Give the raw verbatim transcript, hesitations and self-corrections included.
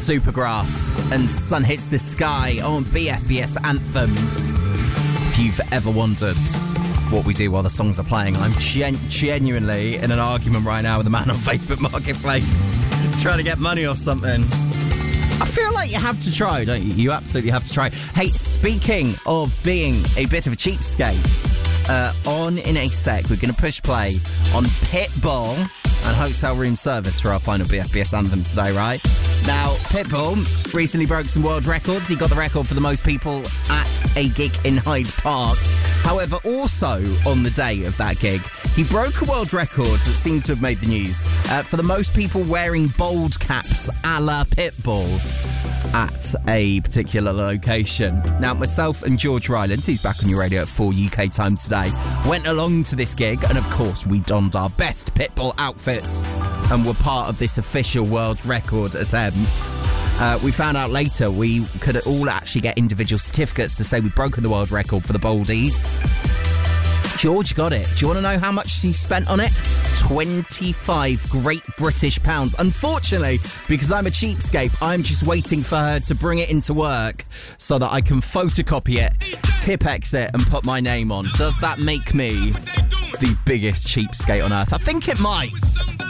Supergrass and Sun Hits the Sky on B F B S Anthems. If you've ever wondered what we do while the songs are playing, I'm gen- genuinely in an argument right now with a man on Facebook Marketplace trying to get money off something. I feel like you have to try, don't you? You absolutely have to try. Hey, speaking of being a bit of a cheapskate, uh, on in a sec, we're going to push play on Pitbull and Hotel Room Service for our final B F B S Anthem today, right? Now, Pitbull recently broke some world records. He got the record for the most people at a gig in Hyde Park. However, also on the day of that gig, he broke a world record that seems to have made the news uh, for the most people wearing bold caps a la Pitbull at a particular location. Now, myself and George Ryland, who's back on your radio at four U K time today, went along to this gig, and of course we donned our best Pitbull outfits and were part of this official world record attempt. Uh, we found out later we could all actually get individual certificates to say we'd broken the world record for the Boldies. George got it. Do you want to know how much he spent on it? twenty-five Great British pounds. Unfortunately, because I'm a cheapskate, I'm just waiting for her to bring it into work so that I can photocopy it, Tipp-Ex it, and put my name on. Does that make me the biggest cheapskate on earth? I think it might.